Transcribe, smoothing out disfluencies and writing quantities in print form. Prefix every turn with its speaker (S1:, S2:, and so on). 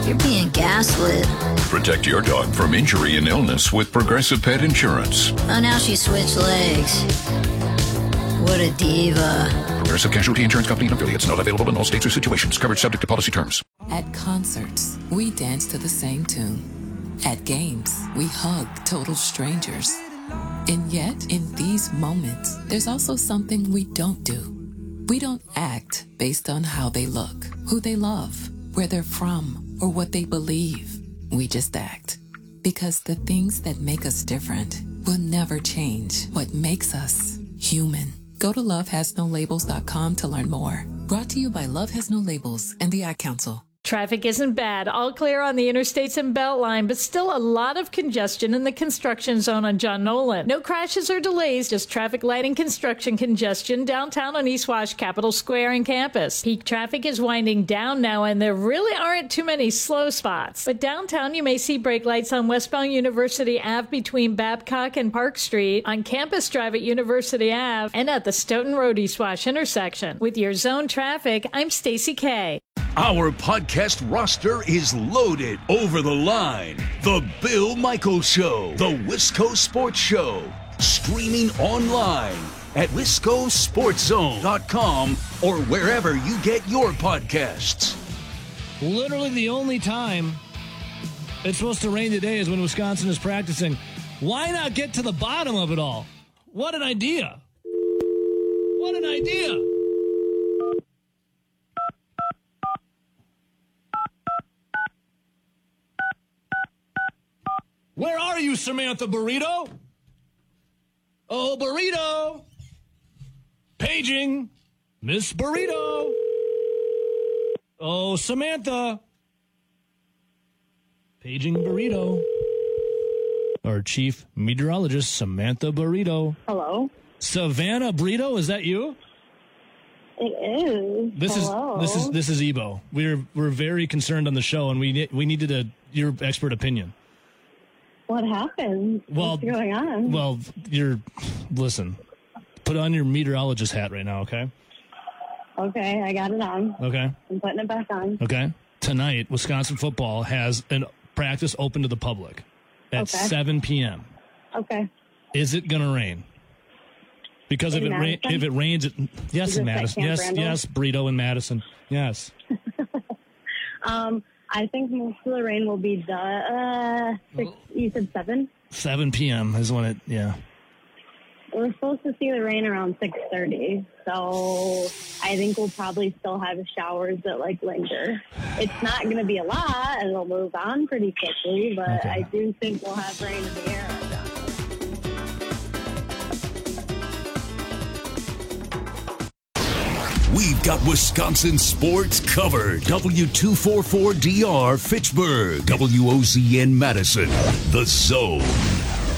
S1: You're being gaslit.
S2: Protect your dog from injury and illness with Progressive Pet Insurance.
S1: Oh, now she switched legs. What a diva.
S2: Progressive Casualty Insurance Company and affiliates. Not available in all states or situations. Coverage subject to policy terms.
S3: At concerts, we dance to the same tune. At games, we hug total strangers. And yet, in these moments, there's also something we don't do. We don't act based on how they look, who they love, where they're from, or what they believe. We just act. Because the things that make us different will never change what makes us human. Go to lovehasnolabels.com to learn more. Brought to you by Love Has No Labels and the Ad Council.
S4: Traffic isn't bad. All clear on the interstates and Beltline, but still a lot of congestion in the construction zone on John Nolan. No crashes or delays, just traffic lighting construction congestion downtown on East Wash, Capitol Square, and Campus. Peak traffic is winding down now, and there really aren't too many slow spots. But downtown, you may see brake lights on westbound University Ave between Babcock and Park Street, on Campus Drive at University Ave, and at the Stoughton Road East Wash intersection. With your zone traffic, I'm Stacy Kay.
S5: Our podcast roster is loaded. Over the Line, The Bill Michaels Show, The Wisco Sports Show, streaming online at WiscoSportsZone.com or wherever you get your podcasts.
S6: Literally the only time it's supposed to rain today is when Wisconsin is practicing. Why not get to the bottom of it all? What an idea. What an idea. Where are you, Samantha Burrito? Oh, Burrito. Paging. Miss Burrito. Oh, Samantha. Paging Burrito. Our chief meteorologist, Samantha Burrito.
S7: Hello.
S6: Savannah Burrito, is that you?
S7: It is.
S6: This is Ebo. We're very concerned on the show, and we needed your expert opinion.
S7: What happened? What's going on?
S6: Well, listen, put on your meteorologist hat right now, okay?
S7: Okay, I got it on.
S6: Okay.
S7: I'm putting it back on.
S6: Okay. Tonight, Wisconsin football has a practice open to the public at 7 p.m.
S7: Okay.
S6: Is it going to rain? Because if it rains, yes, in Madison. Yes, Burrito in Madison. Yes.
S7: I think most of the rain will be you said 7?
S6: 7 p.m. is when
S7: We're supposed to see the rain around 6:30, so I think we'll probably still have showers that linger. It's not going to be a lot, and it'll move on pretty quickly, but okay. I do think we'll have rain in the air.
S5: We've got Wisconsin sports covered. W244DR Fitchburg, WOZN Madison, The Zone.